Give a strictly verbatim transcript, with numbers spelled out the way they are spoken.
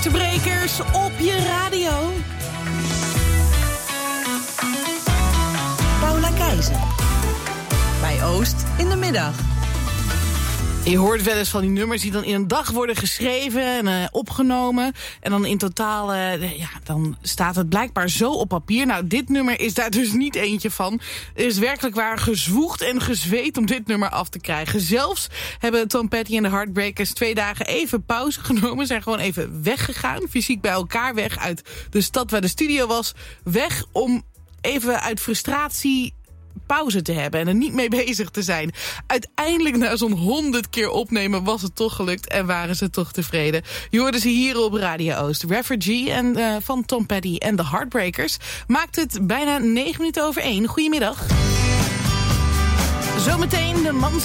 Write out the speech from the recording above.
Brekers op je radio. Paula Keizer. Bij Oost in de middag. Je hoort wel eens van die nummers die dan in een dag worden geschreven en uh, opgenomen. En dan in totaal, uh, ja, dan staat het blijkbaar zo op papier. Nou, dit nummer is daar dus niet eentje van. Er is werkelijk waar gezwoegd en gezweet om dit nummer af te krijgen. Zelfs hebben Tom Petty en de Heartbreakers twee dagen even pauze genomen. Zijn gewoon even weggegaan, fysiek bij elkaar weg uit de stad waar de studio was. Weg om even uit frustratie pauze te hebben en er niet mee bezig te zijn. Uiteindelijk na zo'n honderd keer opnemen was het toch gelukt en waren ze toch tevreden. Je hoorde ze hier op Radio Oost. Refugee en, uh, van Tom Petty en de Heartbreakers maakt het bijna negen minuten over één. Goedemiddag. Zometeen de man